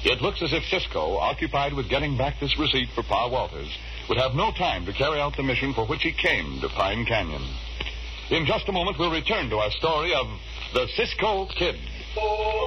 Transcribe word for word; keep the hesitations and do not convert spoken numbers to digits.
It looks as if Cisco, occupied with getting back this receipt for Pa Walters, would have no time to carry out the mission for which he came to Pine Canyon. In just a moment, we'll return to our story of the Cisco Kid.